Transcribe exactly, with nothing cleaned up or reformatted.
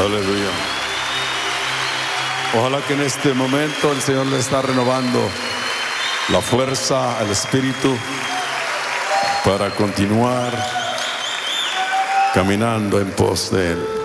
Aleluya. Ojalá que en este momento el Señor le está renovando la fuerza, el espíritu para continuar caminando en pos de Él.